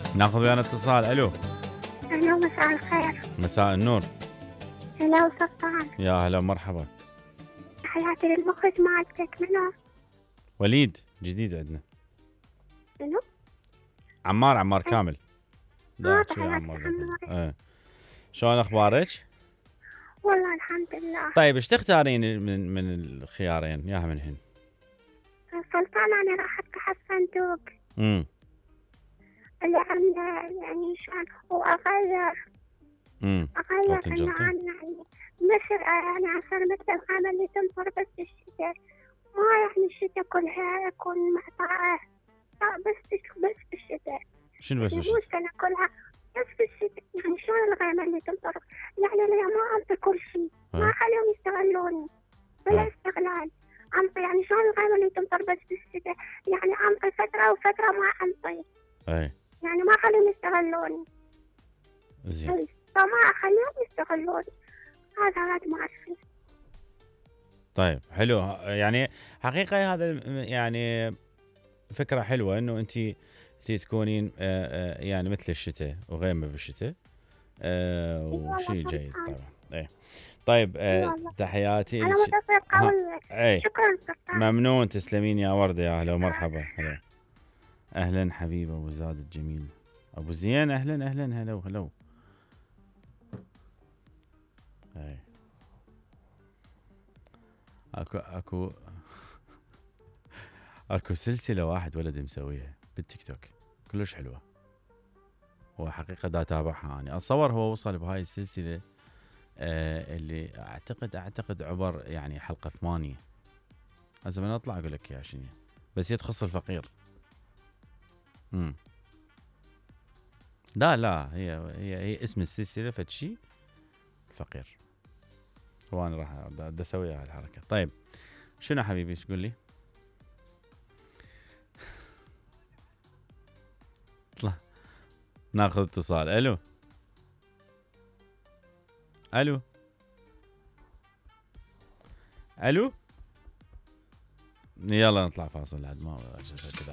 ناخذ ويانا اتصال. الو. أهلا مساء الخير. مساء النور. هلا وسهلا. يا هلا مرحبا. حياتي للمخرج مالتك منو؟ وليد جديد عندنا. منو؟ عمار كامل. لا شو تحياتي عمار. عمار. شلون اخبارك؟ والله الحمد لله. طيب ايش تختارين من الخيارين ياها من هن؟ سلطان أنا راح أفتح الصندوق اللي عنده يعني شلون وأغير إنه عن يعني مثل يعني عشان مثل الخامة اللي تمطر بس الشتاء ما يعني الشتاء كلها يكون مقطعة بس بالشتاء. شنو بس مو بالشتاء؟ السنة كلها بس بالشتاء يعني شلون الغيمة اللي تمطر يعني أنا ما أعطي كل شيء ما أخليهم يستغلوني بلا استغلال. أنطي يعني شلون الغيمة اللي تمطر بس بالشتاء يعني أنطي فترة وفترة ما أنطي يعني ما أخليهم يستغلوني. زين. فما أخليهم يستغلوني هذا ما أعرف. طيب حلو يعني حقيقة هذا يعني فكرة حلوة انه انت تكونين يعني مثل الشتاء وغيمة بالشتاء وشيء جيد طبعا. طيب تحياتي أنا متصل قوي. شكرا ممنون تسلمين يا وردة. يا هلا ومرحبا. هلا اهلا حبيب ابو زاد الجميل ابو زين. اهلا هلو. اكو سلسله واحد ولد مسويها بالتيك توك كلش حلوه. هو حقيقه دا اتابعها انا اتصور هو وصل بهاي السلسله اللي اعتقد عبر يعني حلقه 8. هسه من اطلع اقول لك يا شنو بس هي تخص الفقير. لا هي اسم السلسله فدشي الفقير. هو انا راح اسوي هاي الحركه. طيب شنو حبيبي تقول لي؟ اطلع ناخذ اتصال. الو يلا نطلع فاصل لحد ما كذا.